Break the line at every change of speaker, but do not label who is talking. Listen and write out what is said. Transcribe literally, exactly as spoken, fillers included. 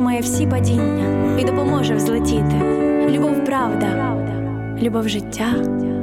витримає всі падіння і допоможе взлетіти. Любов — правда, любов — життя,